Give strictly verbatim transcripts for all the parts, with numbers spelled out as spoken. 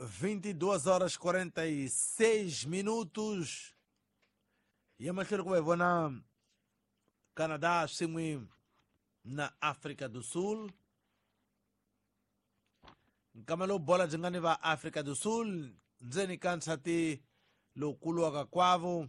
vinte e duas horas quarenta e seis minutos. E a matéria que vai ver na Canadá, sim, na África do Sul. Kamalo bola jingani va África do Sul. Nzeni kansati lo kuluaga kwavo.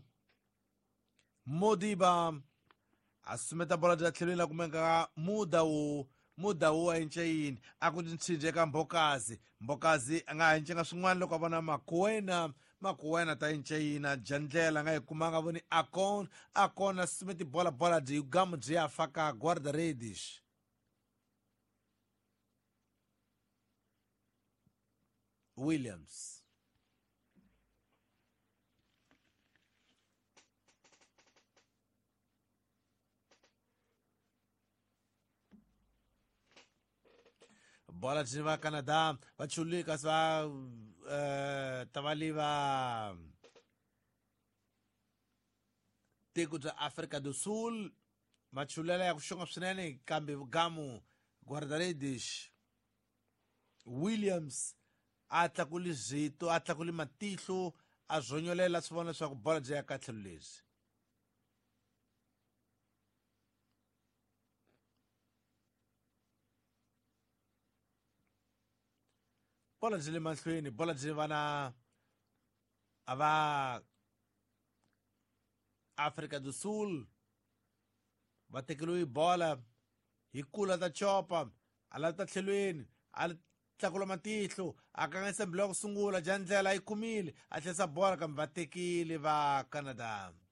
Modiba asumeta bola jatlhelwela kumenga muda wo muda wo ayencheyini akutintshije ka mbokazi mbokazi anga ayencenga swin'wana loko a vona makuwena makuwena ta yenceyina jandlela nga yi kumanga voni akon akona sumeti bola bola byi gamu byi ya faka guarda redes Williams bola byi va Canada va chulika swa uh, tavali va tiko bya Africa do Sul machulela ya kuxonga swinene kambe gamu guarda redes Williams a tlakuli zito a tlakuli matihlo a zhonyolela swi vona leswaku bola byi ya ka tlhelo lebyi bola byi le mahlweni bola byi va na a va Africa do Sul va tekeriwe bola hi kula ta chopa a lava ta tlhelweni a tlakula matihlo a kanganyisa mbilo ya ku sungula jandlela yi khumile a tlherisa bola kambe va tekile va Canada